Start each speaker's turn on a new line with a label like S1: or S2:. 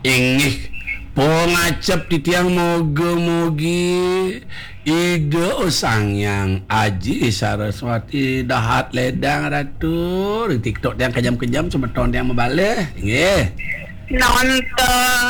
S1: Ingih pongacap di tiang moga-mogi ide sangyang Aji Saraswati dahat ledang ratu di TikTok yang kejam-kejam sebeton yang membalik nggih
S2: Nonton